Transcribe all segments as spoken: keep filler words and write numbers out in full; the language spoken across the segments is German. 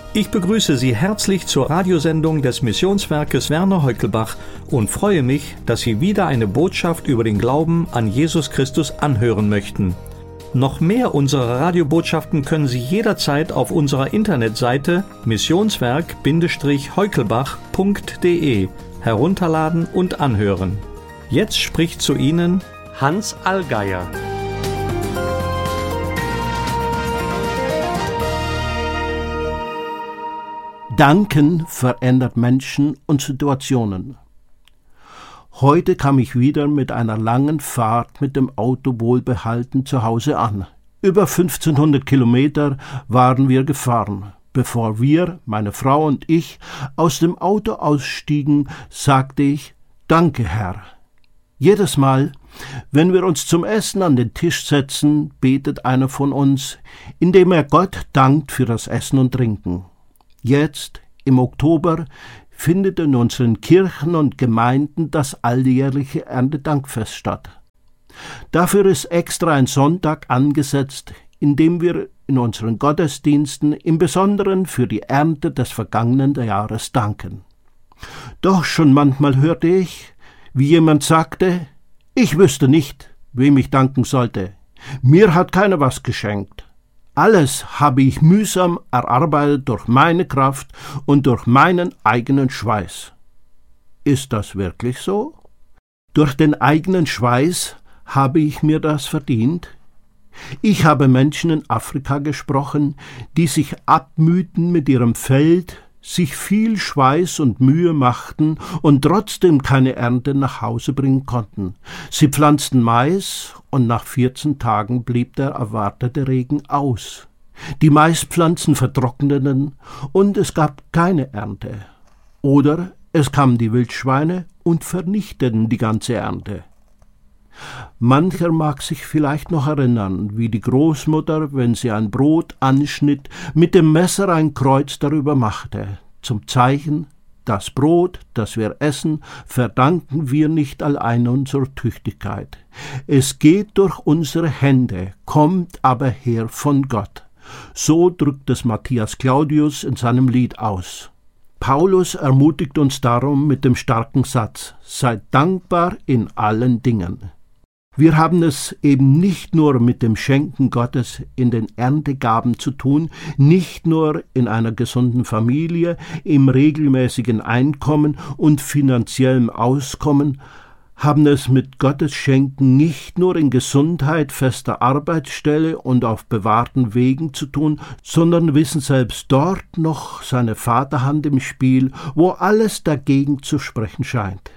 Ich begrüße Sie herzlich zur Radiosendung des Missionswerkes Werner Heukelbach und freue mich, dass Sie wieder eine Botschaft über den Glauben an Jesus Christus anhören möchten. Noch mehr unserer Radiobotschaften können Sie jederzeit auf unserer Internetseite missionswerk Heukelbach punkt de herunterladen und anhören. Jetzt spricht zu Ihnen Hans Allgeier. Danken verändert Menschen und Situationen. Heute kam ich wieder mit einer langen Fahrt mit dem Auto wohlbehalten zu Hause an. Über fünfzehnhundert Kilometer waren wir gefahren. Bevor wir, meine Frau und ich, aus dem Auto ausstiegen, sagte ich, Danke, Herr. Jedes Mal, wenn wir uns zum Essen an den Tisch setzen, betet einer von uns, indem er Gott dankt für das Essen und Trinken. Jetzt, im Oktober, findet in unseren Kirchen und Gemeinden das alljährliche Erntedankfest statt. Dafür ist extra ein Sonntag angesetzt, in dem wir in unseren Gottesdiensten im Besonderen für die Ernte des vergangenen Jahres danken. Doch schon manchmal hörte ich, wie jemand sagte, ich wüsste nicht, wem ich danken sollte. Mir hat keiner was geschenkt. Alles habe ich mühsam erarbeitet durch meine Kraft und durch meinen eigenen Schweiß. Ist das wirklich so? Durch den eigenen Schweiß habe ich mir das verdient? Ich habe Menschen in Afrika gesprochen, die sich abmühten mit ihrem Feld, sich viel Schweiß und Mühe machten und trotzdem keine Ernte nach Hause bringen konnten. Sie pflanzten Mais und nach vierzehn Tagen blieb der erwartete Regen aus. Die Maispflanzen vertrockneten und es gab keine Ernte. Oder es kamen die Wildschweine und vernichteten die ganze Ernte. Mancher mag sich vielleicht noch erinnern, wie die Großmutter, wenn sie ein Brot anschnitt, mit dem Messer ein Kreuz darüber machte, zum Zeichen, das Brot, das wir essen, verdanken wir nicht allein unserer Tüchtigkeit. Es geht durch unsere Hände, kommt aber her von Gott. So drückt es Matthias Claudius in seinem Lied aus. Paulus ermutigt uns darum mit dem starken Satz, seid dankbar in allen Dingen. Wir haben es eben nicht nur mit dem Schenken Gottes in den Erntegaben zu tun, nicht nur in einer gesunden Familie, im regelmäßigen Einkommen und finanziellem Auskommen, haben es mit Gottes Schenken nicht nur in Gesundheit, fester Arbeitsstelle und auf bewahrten Wegen zu tun, sondern wissen selbst dort noch seine Vaterhand im Spiel, wo alles dagegen zu sprechen scheint.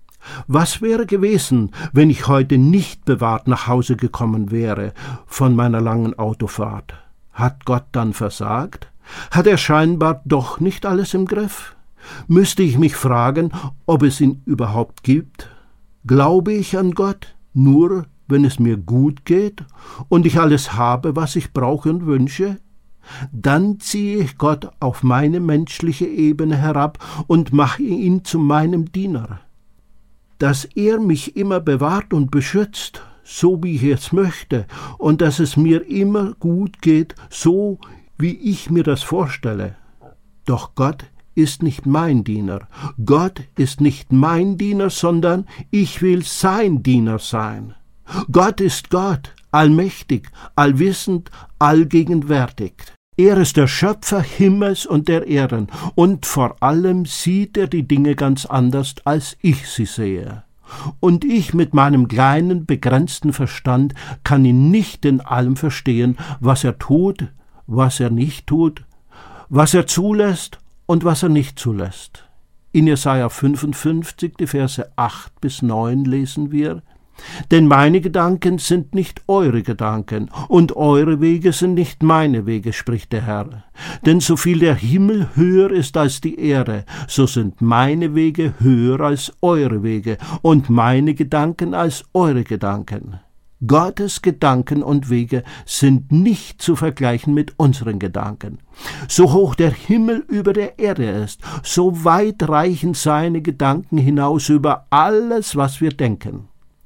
Was wäre gewesen, wenn ich heute nicht bewahrt nach Hause gekommen wäre von meiner langen Autofahrt? Hat Gott dann versagt? Hat er scheinbar doch nicht alles im Griff? Müsste ich mich fragen, ob es ihn überhaupt gibt? Glaube ich an Gott nur, wenn es mir gut geht und ich alles habe, was ich brauche und wünsche? Dann ziehe ich Gott auf meine menschliche Ebene herab und mache ihn zu meinem Diener. Dass er mich immer bewahrt und beschützt, so wie ich es möchte, und dass es mir immer gut geht, so wie ich mir das vorstelle. Doch Gott ist nicht mein Diener. Gott ist nicht mein Diener, sondern ich will sein Diener sein. Gott ist Gott, allmächtig, allwissend, allgegenwärtig. Er ist der Schöpfer Himmels und der Erden, und vor allem sieht er die Dinge ganz anders, als ich sie sehe. Und ich mit meinem kleinen, begrenzten Verstand kann ihn nicht in allem verstehen, was er tut, was er nicht tut, was er zulässt und was er nicht zulässt. In Jesaja fünfundfünfzig, die Verse acht bis neun lesen wir, denn meine Gedanken sind nicht eure Gedanken, und eure Wege sind nicht meine Wege, spricht der Herr. Denn so viel der Himmel höher ist als die Erde, so sind meine Wege höher als eure Wege, und meine Gedanken als eure Gedanken. Gottes Gedanken und Wege sind nicht zu vergleichen mit unseren Gedanken. So hoch der Himmel über der Erde ist, so weit reichen seine Gedanken hinaus über alles, was wir denken.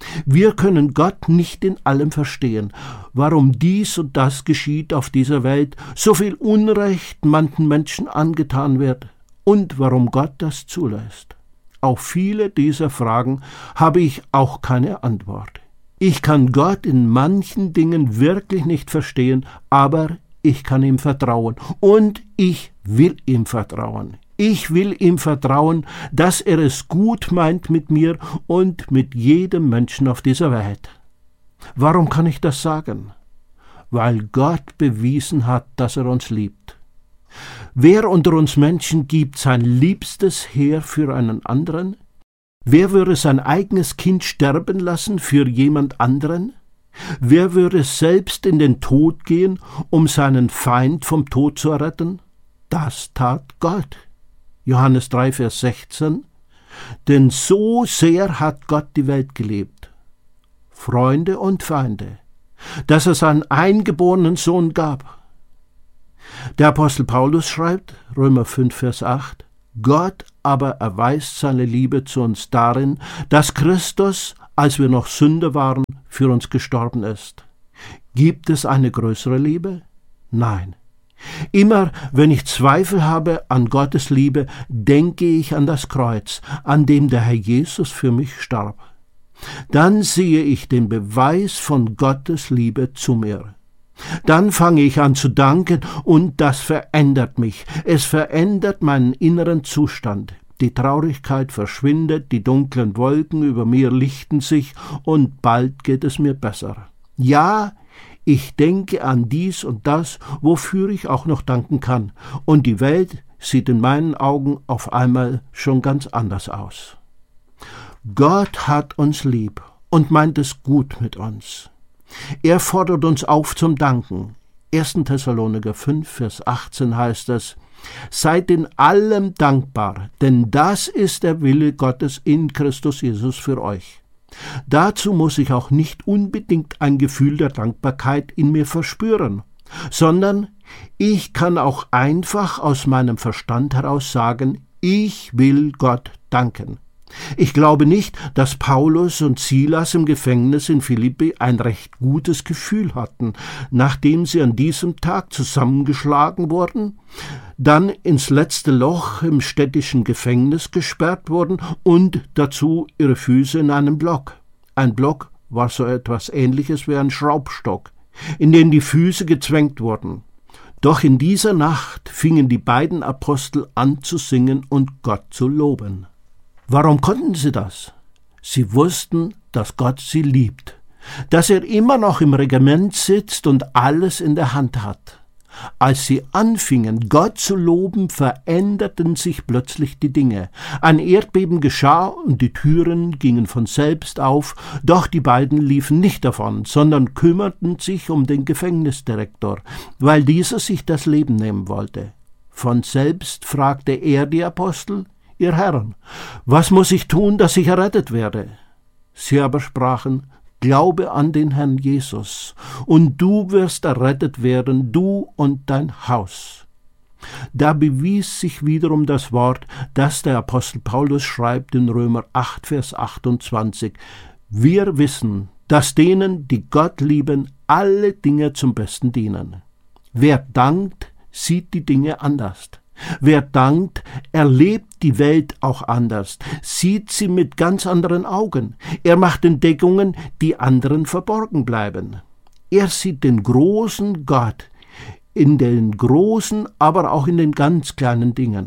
Wir können Gott nicht in allem verstehen, warum dies und das geschieht auf dieser Welt, so viel Unrecht manchen Menschen angetan wird und warum Gott das zulässt. Auf viele dieser Fragen habe ich auch keine Antwort. Ich kann Gott in manchen Dingen wirklich nicht verstehen, aber ich kann ihm vertrauen und ich will ihm vertrauen. Ich will ihm vertrauen, dass er es gut meint mit mir und mit jedem Menschen auf dieser Welt. Warum kann ich das sagen? Weil Gott bewiesen hat, dass er uns liebt. Wer unter uns Menschen gibt sein Liebstes her für einen anderen? Wer würde sein eigenes Kind sterben lassen für jemand anderen? Wer würde selbst in den Tod gehen, um seinen Feind vom Tod zu retten? Das tat Gott. Johannes drei, Vers sechzehn. Denn so sehr hat Gott die Welt geliebt, Freunde und Feinde, dass er seinen eingeborenen Sohn gab. Der Apostel Paulus schreibt, Römer fünf, Vers acht, Gott aber erweist seine Liebe zu uns darin, dass Christus, als wir noch Sünder waren, für uns gestorben ist. Gibt es eine größere Liebe? Nein. Immer, wenn ich Zweifel habe an Gottes Liebe, denke ich an das Kreuz, an dem der Herr Jesus für mich starb. Dann sehe ich den Beweis von Gottes Liebe zu mir. Dann fange ich an zu danken und das verändert mich. Es verändert meinen inneren Zustand. Die Traurigkeit verschwindet, die dunklen Wolken über mir lichten sich und bald geht es mir besser. Ja, ich denke an dies und das, wofür ich auch noch danken kann. Und die Welt sieht in meinen Augen auf einmal schon ganz anders aus. Gott hat uns lieb und meint es gut mit uns. Er fordert uns auf zum Danken. erster Thessaloniker fünf, Vers achtzehn heißt es, seid in allem dankbar, denn das ist der Wille Gottes in Christus Jesus für euch. Dazu muss ich auch nicht unbedingt ein Gefühl der Dankbarkeit in mir verspüren, sondern ich kann auch einfach aus meinem Verstand heraus sagen, ich will Gott danken. Ich glaube nicht, dass Paulus und Silas im Gefängnis in Philippi ein recht gutes Gefühl hatten, nachdem sie an diesem Tag zusammengeschlagen wurden, dann ins letzte Loch im städtischen Gefängnis gesperrt wurden und dazu ihre Füße in einem Block. Ein Block war so etwas Ähnliches wie ein Schraubstock, in den die Füße gezwängt wurden. Doch in dieser Nacht fingen die beiden Apostel an zu singen und Gott zu loben. Warum konnten sie das? Sie wussten, dass Gott sie liebt, dass er immer noch im Regiment sitzt und alles in der Hand hat. Als sie anfingen, Gott zu loben, veränderten sich plötzlich die Dinge. Ein Erdbeben geschah und die Türen gingen von selbst auf, doch die beiden liefen nicht davon, sondern kümmerten sich um den Gefängnisdirektor, weil dieser sich das Leben nehmen wollte. Von selbst fragte er die Apostel, ihr Herren, was muss ich tun, dass ich errettet werde? Sie aber sprachen, glaube an den Herrn Jesus, und du wirst errettet werden, du und dein Haus. Da bewies sich wiederum das Wort, das der Apostel Paulus schreibt in Römer acht, Vers achtundzwanzig. Wir wissen, dass denen, die Gott lieben, alle Dinge zum Besten dienen. Wer dankt, sieht die Dinge anders. Wer dankt, erlebt die Welt auch anders, sieht sie mit ganz anderen Augen. Er macht Entdeckungen, die anderen verborgen bleiben. Er sieht den großen Gott in den großen, aber auch in den ganz kleinen Dingen.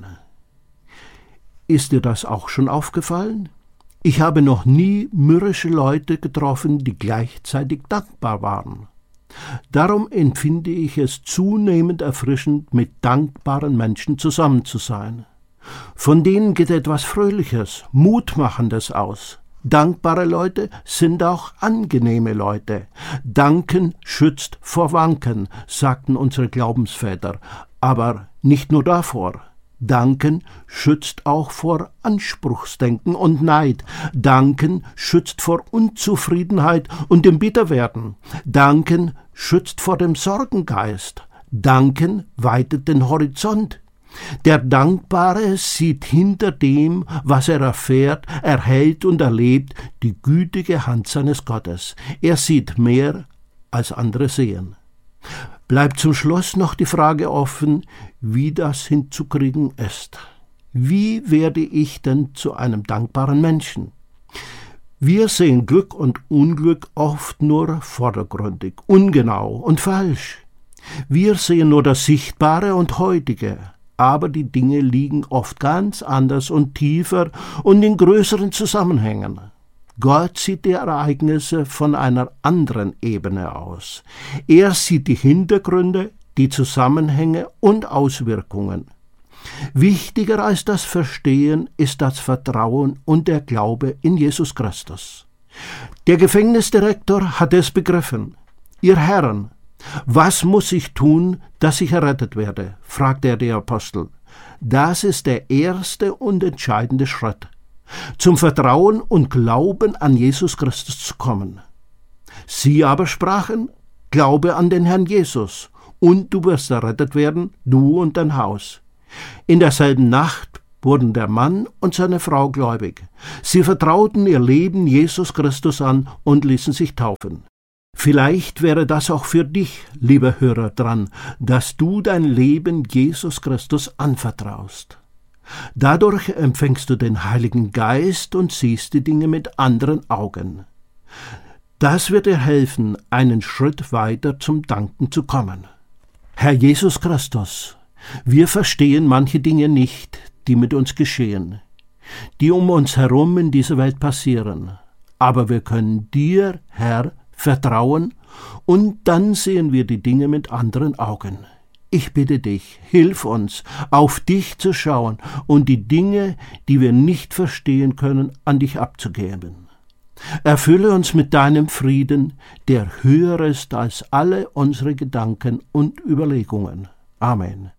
Ist dir das auch schon aufgefallen? Ich habe noch nie mürrische Leute getroffen, die gleichzeitig dankbar waren. Darum empfinde ich es zunehmend erfrischend, mit dankbaren Menschen zusammen zu sein. Von denen geht etwas Fröhliches, Mutmachendes aus. Dankbare Leute sind auch angenehme Leute. Danken schützt vor Wanken, sagten unsere Glaubensväter. Aber nicht nur davor. Danken schützt auch vor Anspruchsdenken und Neid. Danken schützt vor Unzufriedenheit und dem Bitterwerden. Danken schützt vor dem Sorgengeist. Danken weitet den Horizont. Der Dankbare sieht hinter dem, was er erfährt, erhält und erlebt, die gütige Hand seines Gottes. Er sieht mehr, als andere sehen. Bleibt zum Schluss noch die Frage offen, wie das hinzukriegen ist. Wie werde ich denn zu einem dankbaren Menschen? Wir sehen Glück und Unglück oft nur vordergründig, ungenau und falsch. Wir sehen nur das Sichtbare und Heutige, aber die Dinge liegen oft ganz anders und tiefer und in größeren Zusammenhängen. Gott sieht die Ereignisse von einer anderen Ebene aus. Er sieht die Hintergründe, die Zusammenhänge und Auswirkungen. Wichtiger als das Verstehen ist das Vertrauen und der Glaube in Jesus Christus. Der Gefängnisdirektor hat es begriffen. Ihr Herren, was muss ich tun, dass ich errettet werde? Fragte er die Apostel. Das ist der erste und entscheidende Schritt, zum Vertrauen und Glauben an Jesus Christus zu kommen. Sie aber sprachen, Glaube an den Herrn Jesus, und du wirst errettet werden, du und dein Haus. In derselben Nacht wurden der Mann und seine Frau gläubig. Sie vertrauten ihr Leben Jesus Christus an und ließen sich taufen. Vielleicht wäre das auch für dich, lieber Hörer, dran, dass du dein Leben Jesus Christus anvertraust. Dadurch empfängst du den Heiligen Geist und siehst die Dinge mit anderen Augen. Das wird dir helfen, einen Schritt weiter zum Danken zu kommen. Herr Jesus Christus, wir verstehen manche Dinge nicht, die mit uns geschehen, die um uns herum in dieser Welt passieren. Aber wir können dir, Herr, vertrauen, und dann sehen wir die Dinge mit anderen Augen. Ich bitte dich, hilf uns, auf dich zu schauen und die Dinge, die wir nicht verstehen können, an dich abzugeben. Erfülle uns mit deinem Frieden, der höher ist als alle unsere Gedanken und Überlegungen. Amen.